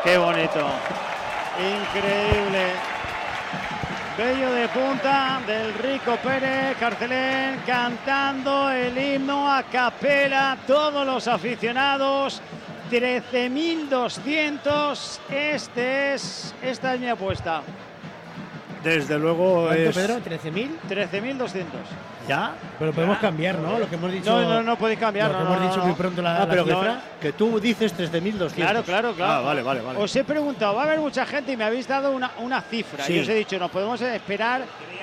Qué bonito. Increíble. Bello de punta del Rico Pérez Carcelén cantando el himno a capela. Todos los aficionados. 13.200. Esta es mi apuesta. Desde luego. ¿Cuánto, es Pedro? ¿13.000? 13.200. ¿Ya? Pero podemos cambiar, ¿no? Lo que hemos dicho. No podéis cambiar. Lo que hemos dicho muy pronto Pero cifra. que tú dices 13.200. Claro. Ah, vale. Os he preguntado, va a haber mucha gente y me habéis dado una cifra. Sí. Y os he dicho, nos podemos esperar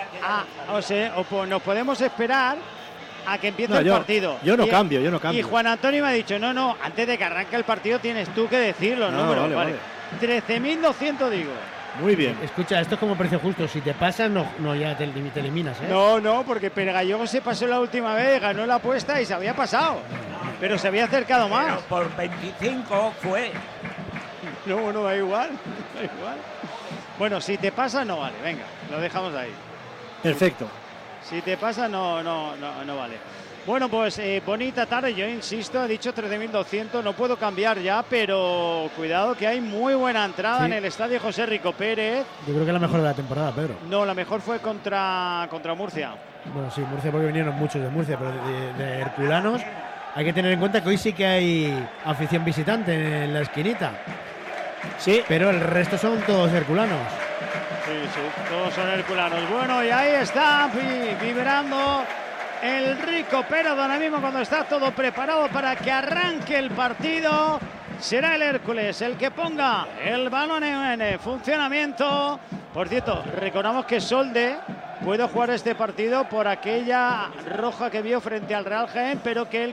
nos podemos esperar a que empiece el partido. Yo no cambio. Y Juan Antonio me ha dicho, no, antes de que arranque el partido tienes tú que decirlo, ¿no? Pero, vale. 13.200 digo. Muy bien. Escucha, esto es como precio justo. Si te pasas, no ya te eliminas, ¿eh? No, porque Pere Gallego se pasó la última vez, ganó la apuesta y se había pasado. Pero se había acercado más. Pero por 25 fue. No, da igual. Bueno, si te pasa, no vale. Venga, lo dejamos ahí. Perfecto. Si te pasa, no vale. Bueno, pues bonita tarde, yo insisto, he dicho 13.200, no puedo cambiar ya, pero cuidado que hay muy buena entrada en el estadio José Rico Pérez. Yo creo que es la mejor de la temporada, Pedro. No, la mejor fue contra Murcia. Bueno, sí, Murcia, porque vinieron muchos de Murcia, pero de herculanos hay que tener en cuenta que hoy sí que hay afición visitante en la esquinita. Sí. Pero el resto son todos herculanos. Sí, todos son herculanos. Bueno, y ahí está vibrando el Rico Pérez ahora mismo cuando está todo preparado para que arranque el partido. Será el Hércules el que ponga el balón en funcionamiento. Por cierto, recordamos que Solde puede jugar este partido por aquella roja que vio frente al Real Jaén, pero que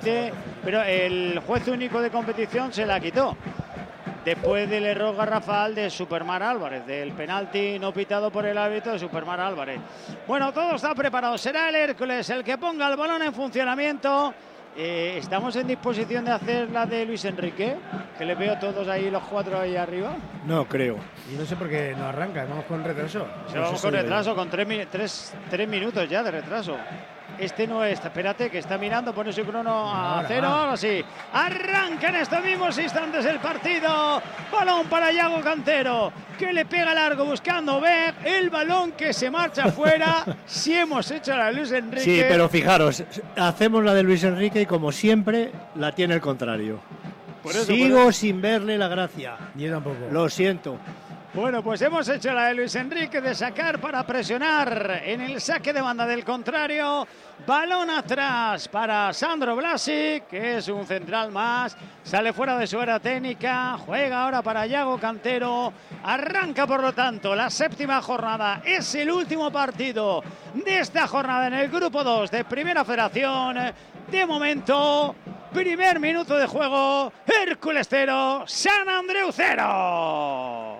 el juez único de competición se la quitó. Después del error garrafal de Supermar Álvarez, del penalti no pitado por el árbitro de Supermar Álvarez. Bueno, todo está preparado. Será el Hércules el que ponga el balón en funcionamiento. ¿Estamos en disposición de hacer la de Luis Enrique? Que le veo todos ahí, los cuatro ahí arriba. No creo. Y no sé por qué no arranca, vamos con retraso. Vamos con retraso, con 3 minutos ya de retraso. Este no es, espérate, que está mirando, pone su crono a cero, ahora sí. Arranca en estos mismos instantes el partido. Balón para Yago Cantero, que le pega largo buscando ver el balón que se marcha afuera. Si hemos hecho la de Luis Enrique. Sí, pero fijaros, hacemos la de Luis Enrique y como siempre la tiene el contrario. Sigo sin verle la gracia. Yo tampoco. Lo siento. Bueno, pues hemos hecho la de Luis Enrique de sacar para presionar en el saque de banda del contrario. Balón atrás para Sandro Blasi, que es un central más. Sale fuera de su área técnica. Juega ahora para Yago Cantero. Arranca, por lo tanto, la séptima jornada. Es el último partido de esta jornada en el grupo 2 de Primera Federación. De momento, primer minuto de juego. Hércules 0, San Andreu 0.